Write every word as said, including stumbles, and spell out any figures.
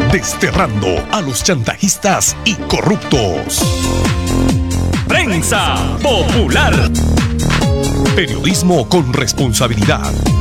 desterrando a los chantajistas y corruptos. Prensa Popular. Periodismo con responsabilidad.